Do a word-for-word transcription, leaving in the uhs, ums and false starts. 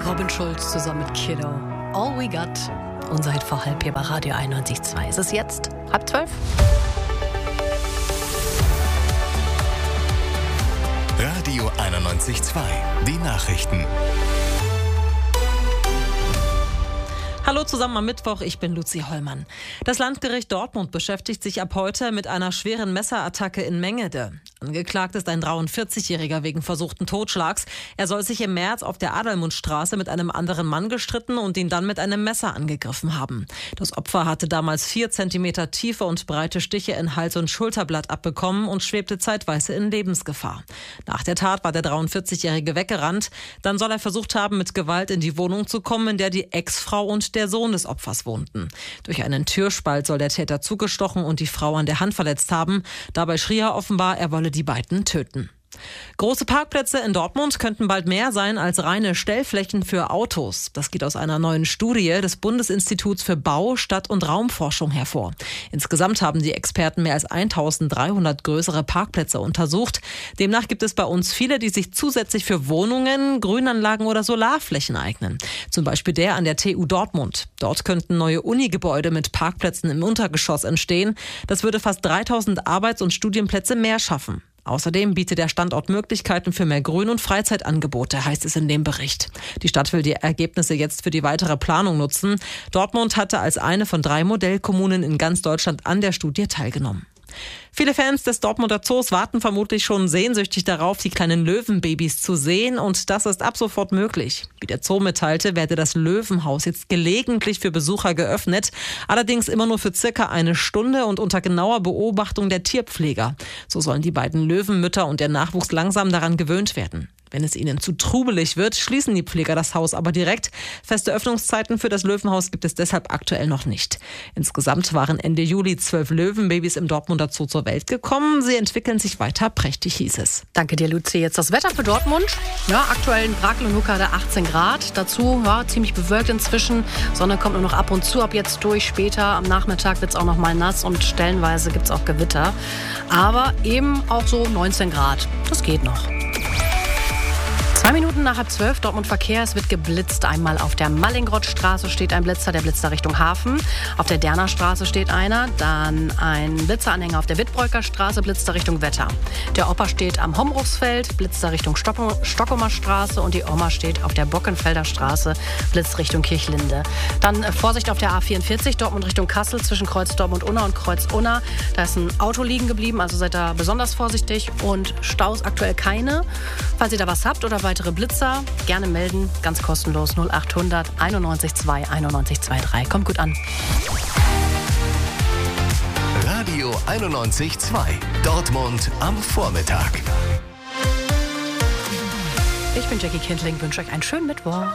Robin Schulz zusammen mit Kiddo. All We Got. Und seid vor halb hier bei Radio einundneunzig Komma zwei. Es ist jetzt halb zwölf. Radio einundneunzig Komma zwei. Die Nachrichten. Hallo zusammen am Mittwoch, ich bin Luzi Hollmann. Das Landgericht Dortmund beschäftigt sich ab heute mit einer schweren Messerattacke in Mengede. Angeklagt ist ein dreiundvierzigjähriger wegen versuchten Totschlags. Er soll sich im März auf der Adalmundstraße mit einem anderen Mann gestritten und ihn dann mit einem Messer angegriffen haben. Das Opfer hatte damals vier Zentimeter tiefe und breite Stiche in Hals- und Schulterblatt abbekommen und schwebte zeitweise in Lebensgefahr. Nach der Tat war der dreiundvierzigjährige weggerannt. Dann soll er versucht haben, mit Gewalt in die Wohnung zu kommen, in der die Ex-Frau und der Sohn des Opfers wohnten. Durch einen Türspalt soll der Täter zugestochen und die Frau an der Hand verletzt haben. Dabei schrie er offenbar, er wolle die beiden töten. Große Parkplätze in Dortmund könnten bald mehr sein als reine Stellflächen für Autos. Das geht aus einer neuen Studie des Bundesinstituts für Bau-, Stadt- und Raumforschung hervor. Insgesamt haben die Experten mehr als eintausenddreihundert größere Parkplätze untersucht. Demnach gibt es bei uns viele, die sich zusätzlich für Wohnungen, Grünanlagen oder Solarflächen eignen. Zum Beispiel der an der T U Dortmund. Dort könnten neue Unigebäude mit Parkplätzen im Untergeschoss entstehen. Das würde fast dreitausend Arbeits- und Studienplätze mehr schaffen. Außerdem bietet der Standort Möglichkeiten für mehr Grün- und Freizeitangebote, heißt es in dem Bericht. Die Stadt will die Ergebnisse jetzt für die weitere Planung nutzen. Dortmund hatte als eine von drei Modellkommunen in ganz Deutschland an der Studie teilgenommen. Viele Fans des Dortmunder Zoos warten vermutlich schon sehnsüchtig darauf, die kleinen Löwenbabys zu sehen, und das ist ab sofort möglich. Wie der Zoo mitteilte, werde das Löwenhaus jetzt gelegentlich für Besucher geöffnet, allerdings immer nur für circa eine Stunde und unter genauer Beobachtung der Tierpfleger. So sollen die beiden Löwenmütter und der Nachwuchs langsam daran gewöhnt werden. Wenn es ihnen zu trubelig wird, schließen die Pfleger das Haus aber direkt. Feste Öffnungszeiten für das Löwenhaus gibt es deshalb aktuell noch nicht. Insgesamt waren Ende Juli zwölf Löwenbabys im Dortmunder Zoo zur Welt gekommen. Sie entwickeln sich weiter prächtig, hieß es. Danke dir, Luzi. Jetzt das Wetter für Dortmund. Ja, aktuell in Brakel und Lucca achtzehn Grad. Dazu ja, ziemlich bewölkt inzwischen. Sonne kommt nur noch ab und zu ab jetzt durch. Später am Nachmittag wird es auch noch mal nass und stellenweise gibt es auch Gewitter. Aber eben auch so neunzehn Grad. Das geht noch. Zwei Minuten nach halb zwölf, Dortmund Verkehr. Es wird geblitzt. Einmal auf der Mallingrottstraße steht ein Blitzer, der blitzt da Richtung Hafen. Auf der Derner Straße steht einer. Dann ein Blitzeranhänger auf der Wittbreuker Straße, blitzt da Richtung Wetter. Der Opa steht am Hombruchsfeld, blitzt da Richtung Stockumer Straße. Und die Oma steht auf der Bockenfelder Straße, blitzt Richtung Kirchlinde. Dann äh, Vorsicht auf der A vierundvierzig, Dortmund Richtung Kassel, zwischen Kreuz Dortmund-Unna und Kreuz-Unna. Da ist ein Auto liegen geblieben, also seid da besonders vorsichtig. Und Staus aktuell keine. Falls ihr da was habt oder weitere Blitzer, gerne melden, ganz kostenlos null achthundert einundneunzig zwei einundneunzig drei. Kommt gut an. Radio einundneunzig Komma zwei. Dortmund am Vormittag. Ich bin Jackie Kindling, wünsche euch einen schönen Mittwoch.